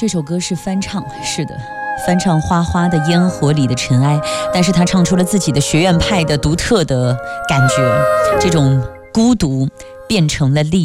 这首歌是翻唱，是的，翻唱花花的《烟火里的尘埃》，但是他唱出了自己的学院派的独特的感觉，这种孤独变成了力